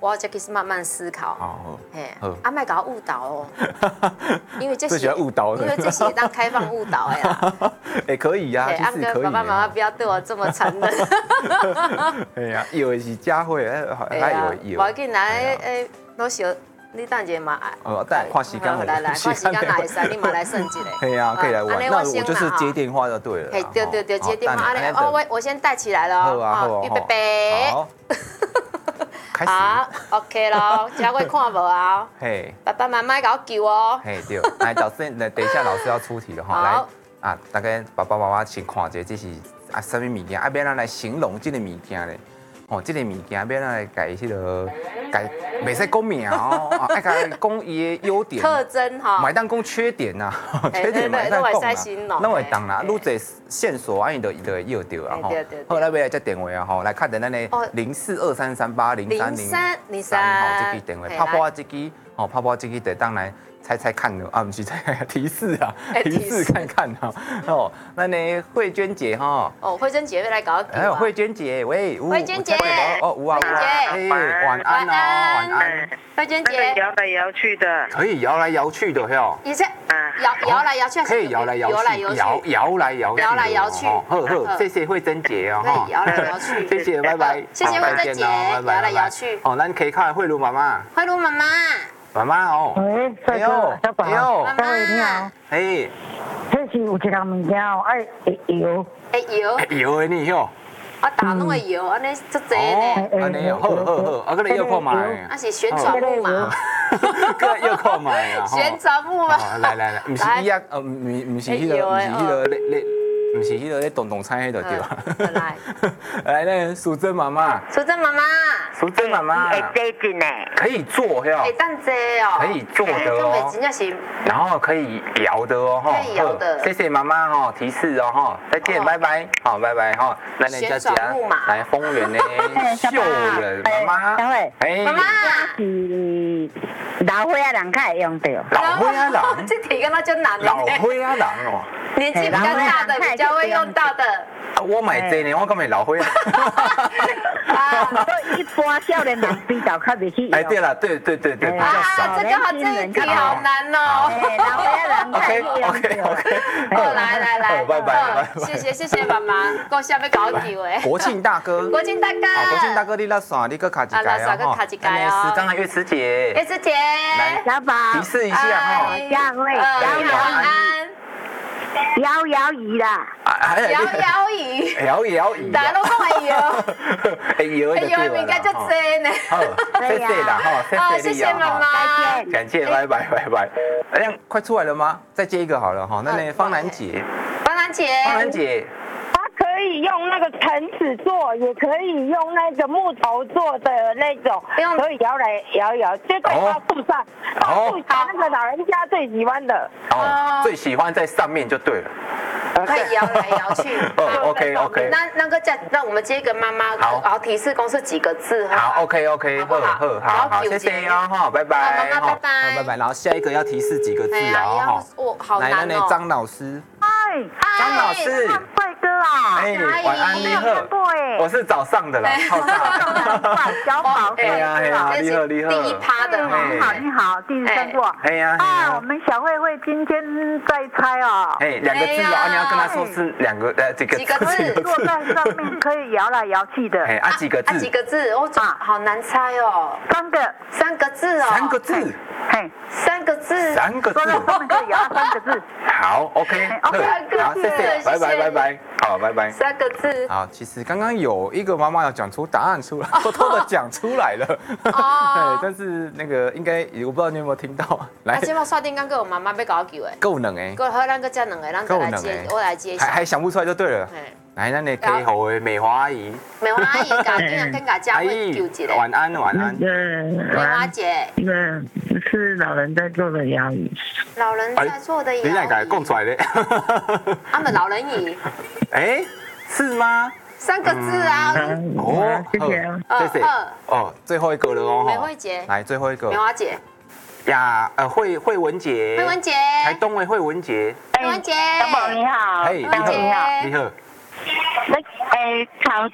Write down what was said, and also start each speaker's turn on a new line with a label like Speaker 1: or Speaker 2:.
Speaker 1: 我就开始慢慢思考。
Speaker 2: 好，
Speaker 1: 嘿，莫搞误导哦，因为这
Speaker 2: 最喜欢误导的，
Speaker 1: 因为这些当开放误导的啦。
Speaker 2: 哎，可以呀，其实可以。
Speaker 1: 爸爸妈妈不要对我这么残忍。
Speaker 2: 哎呀，以为是佳慧，还有。
Speaker 1: 我要紧来，老小，你等一下嘛。
Speaker 2: 哦，等看时间。
Speaker 1: 来，看时间哪会使，你嘛来算一下。
Speaker 2: 可以啊，可以来玩。那我就是接电话就对了。
Speaker 1: 嘿，对，接电话。我先带起来了
Speaker 2: 哦。
Speaker 1: 预备备。
Speaker 2: 好。开始。
Speaker 1: 好 ，OK 咯，佳慧看无啊？嘿，爸爸妈妈给我救哦。
Speaker 2: 嘿，对。来，等一下老师要出题了哈。来啊，大概爸爸妈妈先看一下，这是什么物件？要咱来形容这个物件咧。哦，这个物件要咱来改迄个改，袂使讲名哦，爱讲伊的优点、
Speaker 1: 特征哈，
Speaker 2: 买当讲缺点呐，缺点袂使讲啦，那会当啦，愈侪线索安尼就要着啊吼。好，来来接电话啊吼，来看等咱的0423380303吼，这支电话，泡泡这支哦，泡泡这支得当来。猜看呢啊，不是猜提示啊，提示看看哈哦，那呢慧娟姐哈
Speaker 1: 哦，慧娟姐要来搞。
Speaker 2: 还有慧娟姐，喂，
Speaker 1: 慧娟姐
Speaker 2: 哦，有啊，哎，晚安哦，晚安，
Speaker 1: 慧娟姐，
Speaker 3: 摇来摇去的，
Speaker 2: 可以摇来摇去的哟，
Speaker 1: 也是摇来摇去，
Speaker 2: 可以摇来摇去，摇来摇去，呵，谢谢慧珍姐哦，
Speaker 1: 哈，摇来摇去，
Speaker 2: 谢谢，拜拜，
Speaker 1: 谢谢慧珍姐，摇来摇去，
Speaker 2: 哦，咱可以看慧茹妈妈，
Speaker 1: 慧茹妈妈。
Speaker 2: 妈妈哦，
Speaker 4: 喂，帅哥，小宝，小伟你好，
Speaker 2: 嘿，
Speaker 4: 这是有一项物件哦，爱摇，
Speaker 2: 摇的你哟，
Speaker 1: 我打拢会摇，安尼足济呢，
Speaker 2: 安尼好，啊，个你又看买，
Speaker 1: 那是旋转木马，
Speaker 2: 个又看买啊，
Speaker 1: 旋转木马，
Speaker 2: 来，不是伊啊，不是迄个不是迄个咧动猜迄个对吧？来，那淑珍妈妈，
Speaker 1: 淑珍妈妈，
Speaker 2: 淑珍妈妈，可以坐哟，
Speaker 1: 当这哦，
Speaker 2: 可以坐的哦，然后可以摇的哦，
Speaker 1: 可以摇的，
Speaker 2: 谢谢妈妈哈，提示哦哈，再见，拜拜，好，拜拜哈，来
Speaker 1: 旋转木马，
Speaker 2: 来丰原的秀人妈妈，
Speaker 4: 妈妈是老岁仔人较会用到，
Speaker 2: 老岁仔人，
Speaker 1: 这题跟他就难了，
Speaker 2: 老岁仔人哦，
Speaker 1: 年纪比较大的比较会用到的。
Speaker 2: 我买这呢，我敢会老岁仔。
Speaker 4: 一般少年人比较较袂去。
Speaker 2: 哎，对了，对，比较少。
Speaker 1: 这个好，这一题好难哦。
Speaker 4: 老岁仔人
Speaker 2: OK，
Speaker 1: 好，来，
Speaker 2: 拜拜，
Speaker 1: 谢谢妈妈，我下面搞球诶。
Speaker 2: 国庆大哥，
Speaker 1: 国庆大哥，
Speaker 2: 你拉线，你搁卡一盖哦。
Speaker 1: 哦。
Speaker 2: 是刚刚月池姐，
Speaker 1: 来，
Speaker 4: 小宝，
Speaker 2: 提示一下哈。
Speaker 4: 佳慧，
Speaker 1: 晚安。
Speaker 4: 摇椅啦，
Speaker 2: 摇椅，
Speaker 1: 大家都讲会摇，
Speaker 2: 摇
Speaker 1: 物件足济呢。
Speaker 2: 好，谢谢啦哈，
Speaker 1: 谢谢妈妈，
Speaker 2: 感谢，拜拜。哎，快出来了吗？再接一个好了哈，那芳兰姐。
Speaker 3: 可以用那个藤子做，也可以用那个木头做的那种，可以摇来摇，就在花树上，那个老人家最喜欢的。
Speaker 2: 哦，最喜欢在上面就对了。
Speaker 1: 可以摇来摇去。
Speaker 2: 哦 ，OK。
Speaker 1: 那我们接一个妈妈，好，提示公是几个字？
Speaker 2: 好 ，OK，好，谢谢哦哈，拜拜，拜拜。然后下一个要提示几个字啊？
Speaker 1: 哦，好难哦。
Speaker 2: 张老师，
Speaker 4: 张
Speaker 2: 老师，
Speaker 4: 帅哥啊，
Speaker 2: 晚安，你好，我是早上的啦，
Speaker 4: 小宝，
Speaker 2: 哎呀，你好，
Speaker 1: 第一趴的，
Speaker 4: 你好，第一次过，我们小慧今天在猜哦，
Speaker 2: 两个字哦，你要跟他说是两个几个字，
Speaker 4: 坐在上面可以摇来摇去的，
Speaker 2: 几个字，
Speaker 1: 我好难猜哦，三个字哦，
Speaker 2: 三个字，
Speaker 4: 坐在上面可以摇3个字，
Speaker 2: 好 ，OK，好，谢谢，拜拜，好，拜拜
Speaker 1: ，3个字，
Speaker 2: 好，其实刚刚有一个妈妈要讲出答案出来，偷偷的讲出来了，对，但是那个应该我不知道你有没有听到，
Speaker 1: 来，今晚刷电刚个我妈妈要搞球诶，
Speaker 2: 够冷诶，
Speaker 1: 够好，咱个再两个，咱来接，我来接，
Speaker 2: 还想不出来就对了。来，咱的客户的美华阿姨，
Speaker 1: 跟家会纠结的。
Speaker 2: 晚安。
Speaker 1: 美华姐，
Speaker 4: 是老人在做的摇椅。
Speaker 1: 老人在做的摇椅。
Speaker 2: 你哪个讲出来的？
Speaker 1: 他们老人椅。
Speaker 2: 哎，是吗
Speaker 1: ？3个字啊。
Speaker 4: 哦，谢谢。
Speaker 2: 哦，最后一个了哦。
Speaker 1: 美惠姐。
Speaker 2: 来，最后一个。
Speaker 1: 美华姐。
Speaker 2: 呀，慧文姐。台东的慧文姐。
Speaker 1: 慧文姐。
Speaker 3: 小宝你好。
Speaker 2: 你好。
Speaker 3: 草